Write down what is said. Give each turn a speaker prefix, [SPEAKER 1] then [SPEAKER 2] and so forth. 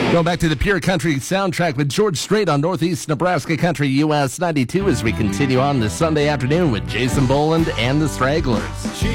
[SPEAKER 1] Going back to the Pure Country soundtrack with George Strait on Northeast Nebraska Country US 92 as we continue on this Sunday afternoon with Jason Boland and the Stragglers.